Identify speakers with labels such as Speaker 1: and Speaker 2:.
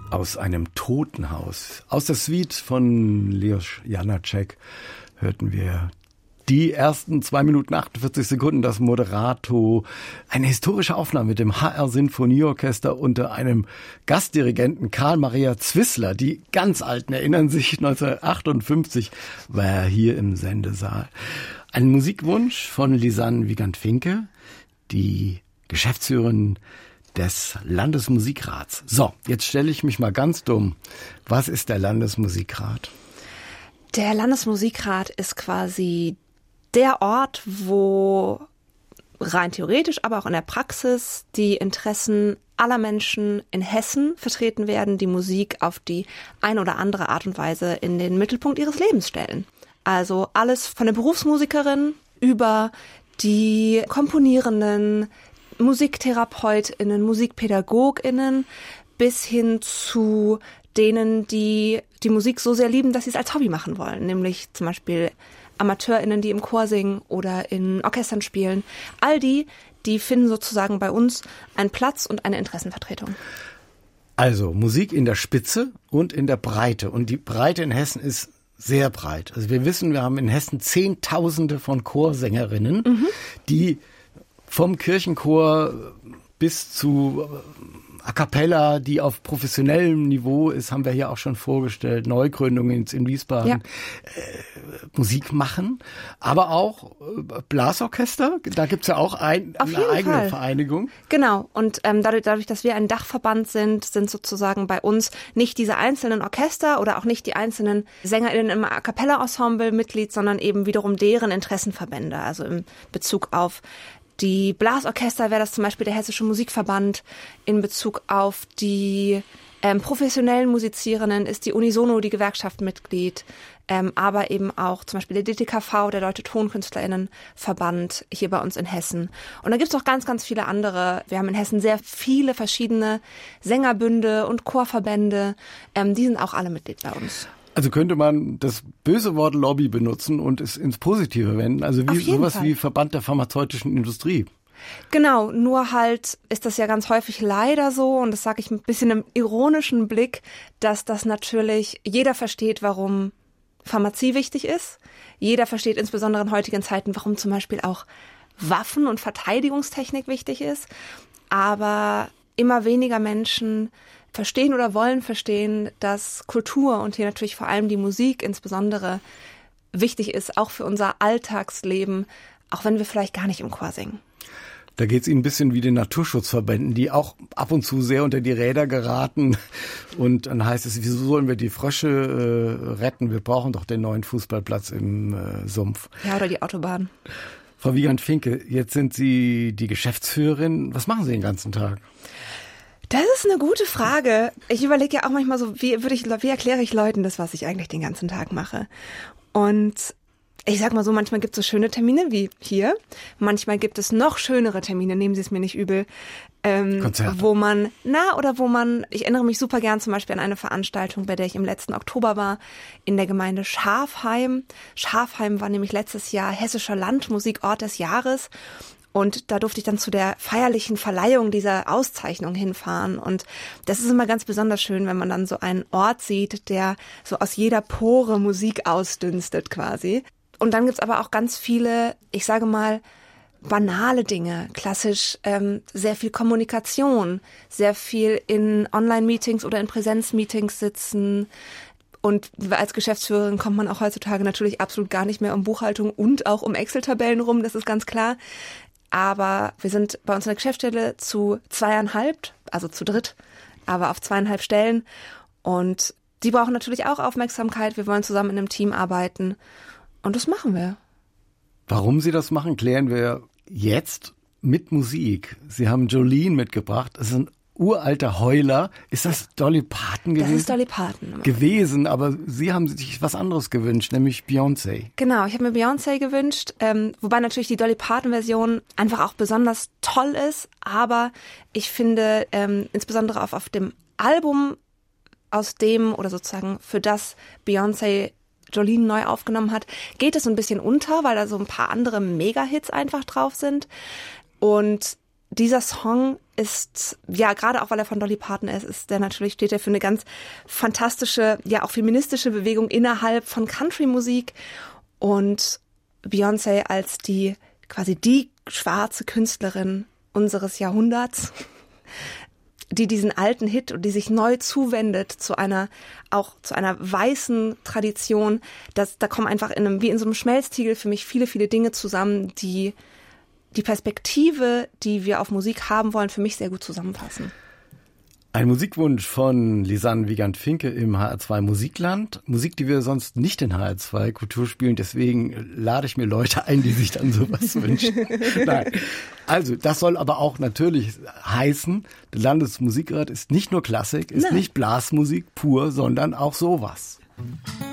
Speaker 1: Aus einem Totenhaus. Aus der Suite von Leos Janáček hörten wir die ersten 2 Minuten 48 Sekunden, das Moderato. Eine historische Aufnahme mit dem HR Sinfonieorchester unter einem Gastdirigenten Karl Maria Zwissler. Die ganz Alten erinnern sich, 1958 war er hier im Sendesaal. Ein Musikwunsch von Lisanne Wiegand-Finke, die Geschäftsführerin des Landesmusikrats. So, jetzt stelle ich mich mal ganz dumm. Was ist der Landesmusikrat?
Speaker 2: Der Landesmusikrat ist quasi der Ort, wo rein theoretisch, aber auch in der Praxis die Interessen aller Menschen in Hessen vertreten werden, die Musik auf die eine oder andere Art und Weise in den Mittelpunkt ihres Lebens stellen. Also alles von der Berufsmusikerin über die Komponierenden, MusiktherapeutInnen, MusikpädagogInnen bis hin zu denen, die die Musik so sehr lieben, dass sie es als Hobby machen wollen. Nämlich zum Beispiel AmateurInnen, die im Chor singen oder in Orchestern spielen. All die finden sozusagen bei uns einen Platz und eine Interessenvertretung.
Speaker 1: Also Musik in der Spitze und in der Breite. Und die Breite in Hessen ist sehr breit. Also wir wissen, wir haben in Hessen Zehntausende von Chorsängerinnen, die vom Kirchenchor bis zu A Cappella, die auf professionellem Niveau ist, haben wir hier auch schon vorgestellt, Neugründungen in Wiesbaden, Musik machen, aber auch Blasorchester, da gibt's ja auch eine eigene Vereinigung.
Speaker 2: Genau, und dadurch, dass wir ein Dachverband sind sozusagen bei uns nicht diese einzelnen Orchester oder auch nicht die einzelnen SängerInnen im A Cappella-Ensemble Mitglied, sondern eben wiederum deren Interessenverbände, also im Bezug auf die Blasorchester wäre das zum Beispiel der Hessische Musikverband. In Bezug auf die professionellen Musizierenden ist die Unisono, die Gewerkschaft, Mitglied. Aber eben auch zum Beispiel der DTKV, der Deutsche TonkünstlerInnenverband, hier bei uns in Hessen. Und da gibt's auch ganz, ganz viele andere. Wir haben in Hessen sehr viele verschiedene Sängerbünde und Chorverbände. Die sind auch alle Mitglied bei uns.
Speaker 1: Also könnte man das böse Wort Lobby benutzen und es ins Positive wenden, also wie sowas wie Verband der pharmazeutischen Industrie.
Speaker 2: Genau, nur halt ist das ja ganz häufig leider so, und das sage ich ein bisschen im ironischen Blick, dass das natürlich jeder versteht, warum Pharmazie wichtig ist. Jeder versteht insbesondere in heutigen Zeiten, warum zum Beispiel auch Waffen- und Verteidigungstechnik wichtig ist. Aber immer weniger Menschen verstehen oder wollen verstehen, dass Kultur und hier natürlich vor allem die Musik insbesondere wichtig ist, auch für unser Alltagsleben, auch wenn wir vielleicht gar nicht im Chor singen.
Speaker 1: Da geht es Ihnen ein bisschen wie den Naturschutzverbänden, die auch ab und zu sehr unter die Räder geraten. Und dann heißt es, wieso sollen wir die Frösche retten? Wir brauchen doch den neuen Fußballplatz im Sumpf.
Speaker 2: Ja, oder die Autobahn.
Speaker 1: Frau Wiegand-Finke, jetzt sind Sie die Geschäftsführerin. Was machen Sie den ganzen Tag?
Speaker 2: Das ist eine gute Frage. Ich überlege ja auch manchmal so, wie erkläre ich Leuten das, was ich eigentlich den ganzen Tag mache? Und ich sag mal so, manchmal gibt es so schöne Termine wie hier. Manchmal gibt es noch schönere Termine, nehmen Sie es mir nicht übel.
Speaker 1: Konzerte.
Speaker 2: Ich erinnere mich super gern zum Beispiel an eine Veranstaltung, bei der ich im letzten Oktober war, in der Gemeinde Schafheim. Schafheim war nämlich letztes Jahr Hessischer Landmusikort des Jahres. Und da durfte ich dann zu der feierlichen Verleihung dieser Auszeichnung hinfahren. Und das ist immer ganz besonders schön, wenn man dann so einen Ort sieht, der so aus jeder Pore Musik ausdünstet quasi. Und dann gibt's aber auch ganz viele, ich sage mal, banale Dinge. Klassisch sehr viel Kommunikation, sehr viel in Online-Meetings oder in Präsenz-Meetings sitzen. Und als Geschäftsführerin kommt man auch heutzutage natürlich absolut gar nicht mehr um Buchhaltung und auch um Excel-Tabellen rum, das ist ganz klar. Aber wir sind bei uns in der Geschäftsstelle zu 2,5, also zu dritt, aber auf 2,5 Stellen. Und die brauchen natürlich auch Aufmerksamkeit. Wir wollen zusammen in einem Team arbeiten. Und das machen wir.
Speaker 1: Warum Sie das machen, klären wir jetzt mit Musik. Sie haben Jolene mitgebracht. Es ist ein uralter Heuler. Ist das Dolly Parton gewesen?
Speaker 2: Das ist Dolly Parton.
Speaker 1: Gewesen, aber Sie haben sich was anderes gewünscht, nämlich Beyoncé.
Speaker 2: Genau, ich habe mir Beyoncé gewünscht, wobei natürlich die Dolly Parton-Version einfach auch besonders toll ist, aber ich finde insbesondere auf dem Album, aus dem oder sozusagen für das Beyoncé Jolene neu aufgenommen hat, geht es so ein bisschen unter, weil da so ein paar andere Mega-Hits einfach drauf sind. Und dieser Song ist, ja, gerade auch weil er von Dolly Parton ist der natürlich, steht er für eine ganz fantastische, ja auch feministische Bewegung innerhalb von Country-Musik. Und Beyoncé als die schwarze Künstlerin unseres Jahrhunderts, die diesen alten Hit und die sich neu zuwendet zu einer weißen Tradition, da kommen einfach wie in so einem Schmelztiegel für mich viele, viele Dinge zusammen, die Perspektive, die wir auf Musik haben wollen, für mich sehr gut zusammenfassen.
Speaker 1: Ein Musikwunsch von Lisanne Wiegand-Finke im HR2 Musikland. Musik, die wir sonst nicht in HR2 Kultur spielen. Deswegen lade ich mir Leute ein, die sich dann sowas wünschen. Nein. Also, das soll aber auch natürlich heißen, der Landesmusikrat ist nicht nur Klassik, ist nicht Blasmusik pur, sondern auch sowas.